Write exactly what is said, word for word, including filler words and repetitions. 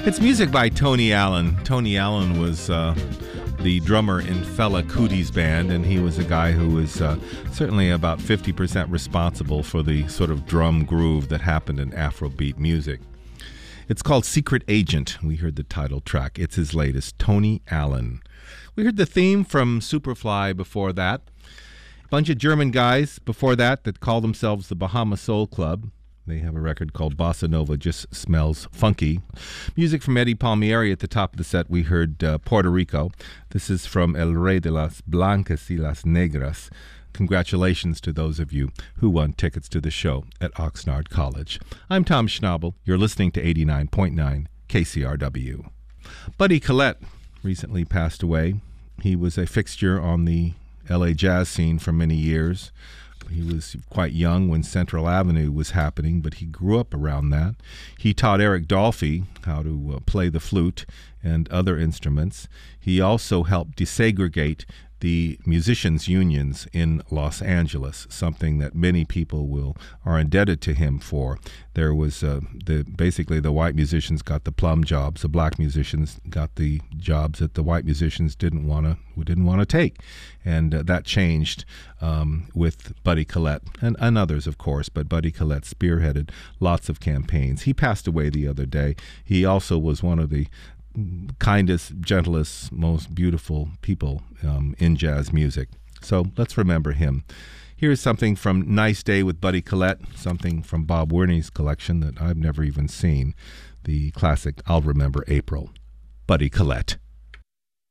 It's music by Tony Allen. Tony Allen was uh, the drummer in Fela Kuti's band, and he was a guy who was uh, certainly about fifty percent responsible for the sort of drum groove that happened in Afrobeat music. It's called Secret Agent. We heard the title track. It's his latest, Tony Allen. We heard the theme from Superfly before that. A bunch of German guys before that that call themselves the Bahama Soul Club. They have a record called Bossa Nova Just Smells Funky. Music from Eddie Palmieri at the top of the set. We heard uh, Puerto Rico. This is from El Rey de las Blancas y las Negras. Congratulations to those of you who won tickets to the show at Oxnard College. I'm Tom Schnabel. You're listening to eighty-nine point nine K C R W. Buddy Collette recently passed away. He was a fixture on the L A jazz scene for many years. He was quite young when Central Avenue was happening, but he grew up around that. He taught Eric Dolphy how to uh, play the flute and other instruments. He also helped desegregate the musicians' unions in Los Angeles, something that many people will are indebted to him for. There was uh, the basically the white musicians got the plum jobs, the black musicians got the jobs that the white musicians didn't want to didn't want to take, and uh, that changed um, with Buddy Collette and, and others, of course. But Buddy Collette spearheaded lots of campaigns. He passed away the other day. He also was one of the kindest, gentlest, most beautiful people um, in jazz music. So let's remember him. Here's something from Nice Day with Buddy Collette, something from Bob Wernie's collection that I've never even seen, the classic I'll Remember April. Buddy Collette.